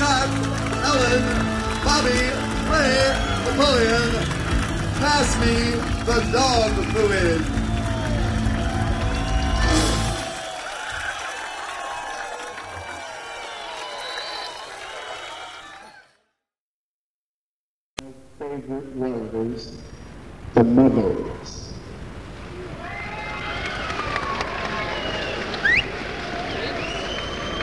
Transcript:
Matt, Ellen, Bobby, Ray, Napoleon, pass me the dog fluid. My favorite was the Mothers.